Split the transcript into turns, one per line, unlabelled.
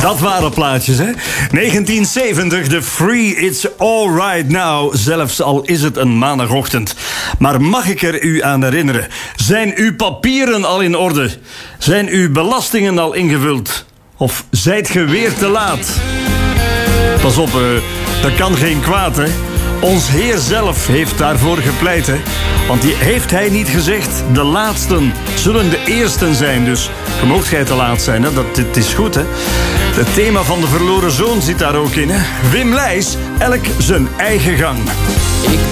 Dat waren plaatjes, hè? 1970, de Free It's Alright Now. Zelfs al is het een maandagochtend. Maar mag ik er u aan herinneren? Zijn uw papieren al in orde? Zijn uw belastingen al ingevuld? Of zijt ge weer te laat? Pas op, dat kan geen kwaad, hè? Ons Heer zelf heeft daarvoor gepleit, hè? Want heeft hij niet gezegd, de laatsten zullen de eersten zijn. Dus moogt gij te laat zijn, hè? Het is goed, hè? Het thema van de verloren zoon zit daar ook in, hè? Wim Leijs, elk zijn eigen gang.
Ik